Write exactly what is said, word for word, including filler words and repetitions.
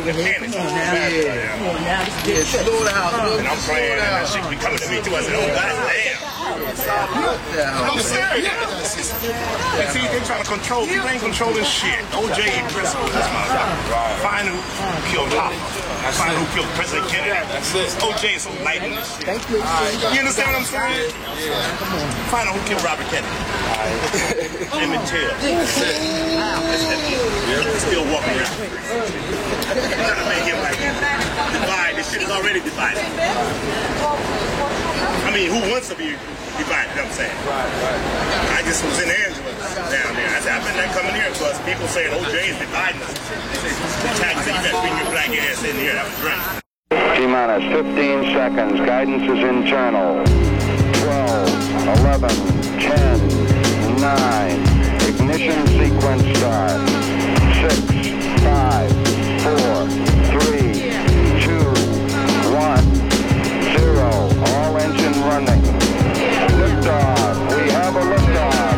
mechanics. Come on now. Yeah. Come on now. Yeah, slow down. And I'm praying, and that shit be coming to me too. I said, oh, goddamn. I'm serious. And see, they trying to control. People ain't controlling shit. O J Briscoe, this motherfucker. Find who killed Hoffa. Find who killed President Kennedy. That's it. O J is so light in this shit. Thank you. You understand what I'm saying? Yeah. Find out who killed Robert Kennedy. Emmett Till. Still walking around. Trying to make him like divide. This shit is already divided. I mean, who wants to be divided? You know what I'm saying? Right, right. I just was in Angela down there. I said, I've been there coming here because people saying O J is dividing us. The tax said, you better bring your black ass in here. That was great. T-minus fifteen seconds. Guidance is internal. twelve, eleven,